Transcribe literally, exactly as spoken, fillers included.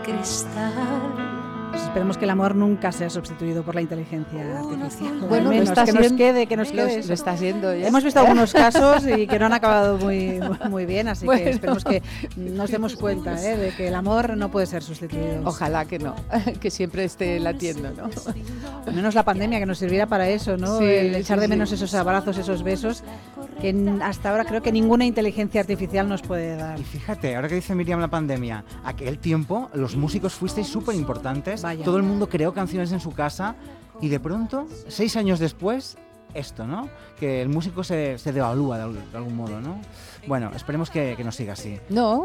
cristal. Pues esperemos que el amor nunca sea sustituido por la inteligencia artificial. Bueno, Al menos, lo está que nos siendo- quede, que nos lo- quede lo eso. está siendo ya. Hemos visto algunos casos y que no han acabado muy, muy bien, así Bueno. que esperemos que nos demos cuenta, ¿eh? de que el amor no puede ser sustituido. Ojalá que no, que siempre esté latiendo, ¿no? Al menos la pandemia que nos sirviera para eso, ¿no? Sí, el echar sí, de menos sí. esos abrazos, esos besos, que n- hasta ahora creo que ninguna inteligencia artificial nos puede dar. Y fíjate, ahora que dice Miriam la pandemia, aquel tiempo los músicos fuisteis súper importantes, Vaya. todo el mundo creó canciones en su casa y de pronto, seis años después, esto, ¿no? Que el músico se, se devalúa de, al- de algún modo, ¿no? Bueno, esperemos que, que no siga así. No,